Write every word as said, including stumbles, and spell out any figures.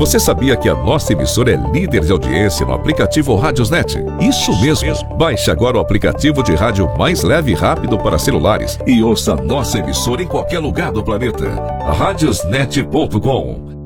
Você sabia que a nossa emissora é líder de audiência no aplicativo Radiosnet? Isso mesmo! Baixe agora o aplicativo de rádio mais leve e rápido para celulares e ouça nossa emissora em qualquer lugar do planeta. radiosnet ponto com